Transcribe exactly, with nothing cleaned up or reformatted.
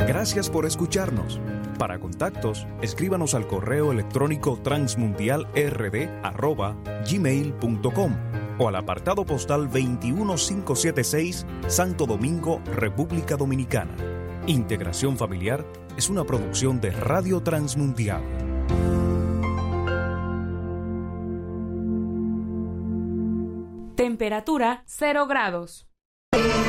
Gracias por escucharnos. Para contactos, escríbanos al correo electrónico transmundialrd arroba gmail punto com o al apartado postal veintiuno mil quinientos setenta y seis, Santo Domingo, República Dominicana. Integración Familiar es una producción de Radio Transmundial. Temperatura cero grados.